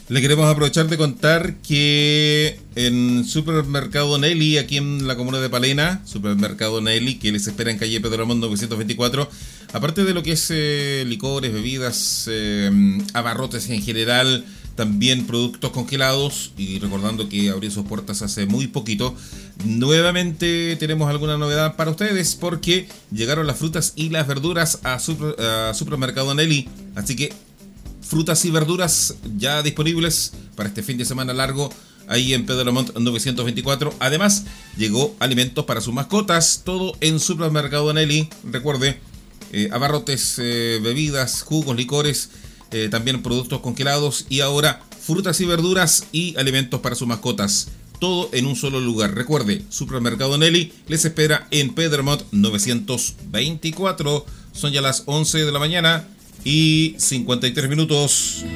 Le queremos aprovechar de contar que en Supermercado Nelly, aquí en la comuna de Palena, Supermercado Nelly, que les espera en calle Pedro Montt 924, aparte de lo que es licores, bebidas, abarrotes en general, también productos congelados, y recordando que abrió sus puertas hace muy poquito, nuevamente tenemos alguna novedad para ustedes porque llegaron las frutas y las verduras a Supermercado Nelly, así que frutas y verduras ya disponibles para este fin de semana largo ahí en Pedro Montt 924. Además, llegó alimentos para sus mascotas, todo en Supermercado Nelly. Recuerde, abarrotes, bebidas, jugos, licores, también productos congelados y ahora frutas y verduras y alimentos para sus mascotas. Todo en un solo lugar. Recuerde, Supermercado Nelly les espera en Pedro Montt 924. Son ya las 11 de la mañana y 53 minutos.